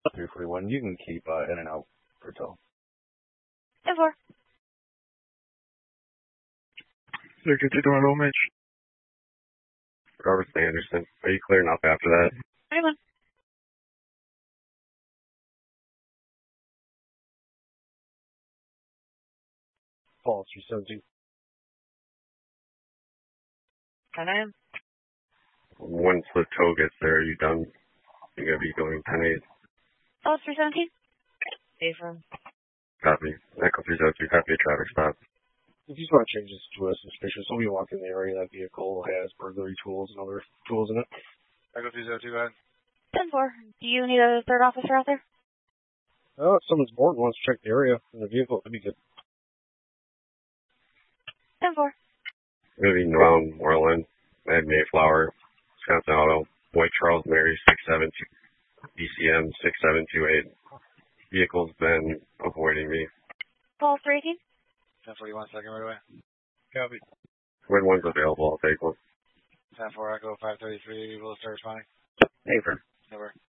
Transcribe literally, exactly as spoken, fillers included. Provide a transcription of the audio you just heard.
three forty-one. You can keep uh, in and out for tow. ten four. Circuit to Dorado, Mitch. Robert Anderson. Are you clearing up after that? twenty-one. Paul, three seventeen. ten nine. Once the tow gets there, are you done? You're going to be going ten eight. Oh, three seventeen. Safe room. Copy. Echo three seven two, copy, traffic stop. If you just want to change this to a suspicious, when we walk in the area, that vehicle has burglary tools and other tools in it. Echo three seven two, go ahead. ten four. Do you need a third officer out there? Oh, if someone's bored and wants to check the area in the vehicle, that'd be good. ten four. Going to be around Moreland, Ed Mayflower, Wisconsin Auto, White Charles Mary six seven two, B C M six seven two eight. Vehicle's been avoiding me. Paul, three eighteen. ten forty-one, second right away. Copy. When one's available, I'll take one. ten four, Echo five thirty-three, will start responding. Hey, friend. Over.